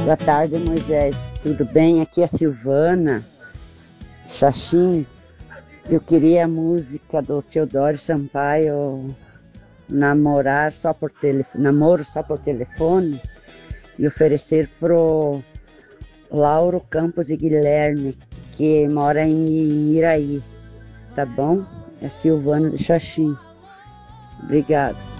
Boa tarde, Moisés. Tudo bem? Aqui é a Silvana, Xaxim. Eu queria a música do Teodoro Sampaio, Namoro só por telefone, e oferecer pro Lauro Campos e Guilherme, que mora em Iraí. Tá bom? É Silvana de Xaxim. Obrigado.